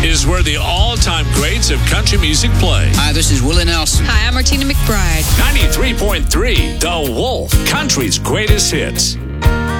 is where the all-time greats of country music play. Hi, this is Willie Nelson. Hi, I'm Martina McBride. 93.3 The Wolf, country's greatest hits.